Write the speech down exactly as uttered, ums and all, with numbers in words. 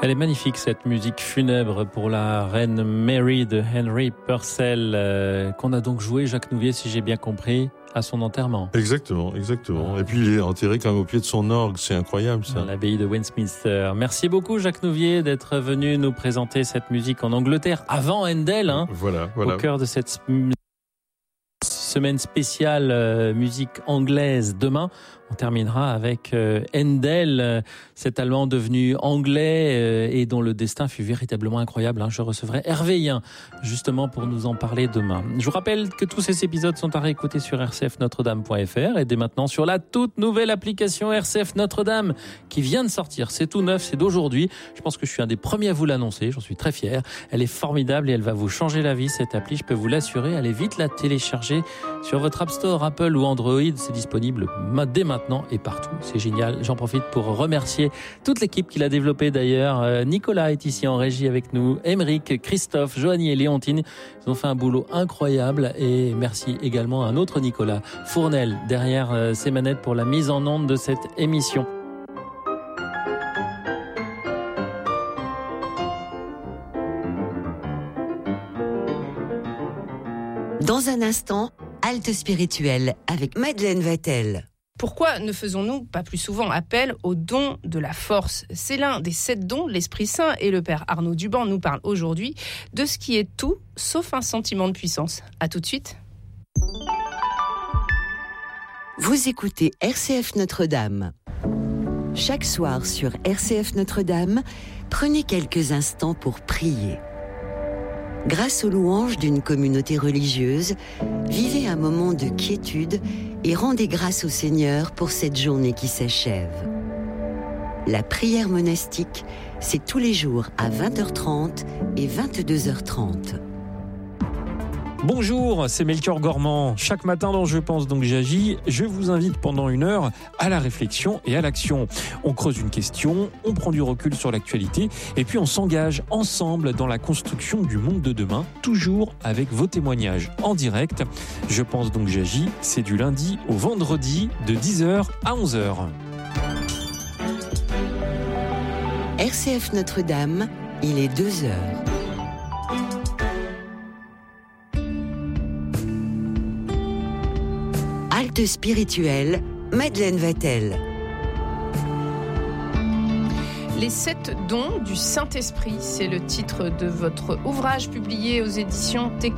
Elle est magnifique, cette musique funèbre pour la reine Mary de Henry Purcell, euh, qu'on a donc joué, Jacques Nouvier, si j'ai bien compris, à son enterrement. Exactement, exactement. Et puis il est enterré quand même au pied de son orgue, c'est incroyable ça. Dans l'abbaye de Westminster. Merci beaucoup Jacques Nouvier d'être venu nous présenter cette musique en Angleterre, avant Handel, hein, voilà, voilà. Au cœur de cette semaine spéciale euh, musique anglaise. Demain, on terminera avec euh, Handel, euh, cet Allemand devenu anglais euh, et dont le destin fut véritablement incroyable. Hein. Je recevrai Hervé Yen, justement, pour nous en parler demain. Je vous rappelle que tous ces épisodes sont à réécouter sur r c f notre dame point f r et dès maintenant sur la toute nouvelle application R C F Notre-Dame qui vient de sortir. C'est tout neuf, c'est d'aujourd'hui. Je pense que je suis un des premiers à vous l'annoncer. J'en suis très fier. Elle est formidable et elle va vous changer la vie, cette appli. Je peux vous l'assurer. Allez vite la télécharger sur votre App Store, Apple ou Android. C'est disponible dès maintenant et partout. C'est génial. J'en profite pour remercier toute l'équipe qui l'a développé d'ailleurs. Nicolas est ici en régie avec nous. Émeric, Christophe, Joanie et Léontine. Ils ont fait un boulot incroyable et merci également à un autre Nicolas Fournel derrière ses manettes pour la mise en onde de cette émission. Dans un instant, halte spirituelle avec Madeleine Vatel. Pourquoi ne faisons-nous pas plus souvent appel au don de la force ? C'est l'un des sept dons de l'Esprit Saint et le Père Arnaud Duban nous parle aujourd'hui de ce qui est tout sauf un sentiment de puissance. À tout de suite. Vous écoutez R C F Notre-Dame. Chaque soir sur R C F Notre-Dame, prenez quelques instants pour prier. Grâce aux louanges d'une communauté religieuse, vivez un moment de quiétude et rendez grâce au Seigneur pour cette journée qui s'achève. La prière monastique, c'est tous les jours à vingt heures trente et vingt-deux heures trente. Bonjour, c'est Melchior Gormand. Chaque matin dans Je pense donc j'agis, je vous invite pendant une heure à la réflexion et à l'action. On creuse une question, on prend du recul sur l'actualité et puis on s'engage ensemble dans la construction du monde de demain, toujours avec vos témoignages en direct. Je pense donc j'agis, c'est du lundi au vendredi de dix heures à onze heures. R C F Notre-Dame, il est deux heures. Halte spirituelle, Madeleine Vatel. Les sept dons du Saint-Esprit, c'est le titre de votre ouvrage publié aux éditions T